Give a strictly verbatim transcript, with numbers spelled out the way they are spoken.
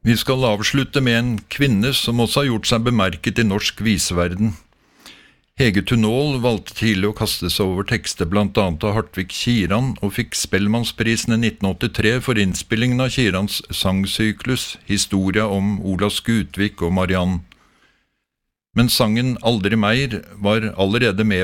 Vi skal avslutte med en kvinne som også har gjort seg bemerket i norsk viseverden. Hege Tunål valgte tidlig å kaste seg over tekster blant annet av Hartvig Kiran, og fikk Spellemannsprisen i nitten åttitre for innspillingen av Kirans sangsyklus, historia om Ola Skutvik og Mariann. Men sangen Aldri mer var allerede med